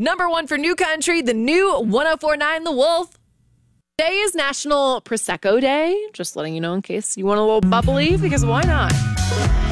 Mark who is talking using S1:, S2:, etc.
S1: Number 1 for New Country, the new 104.9 The Wolf. Today is National Prosecco Day. Just letting you know in case you want a little bubbly, because why not?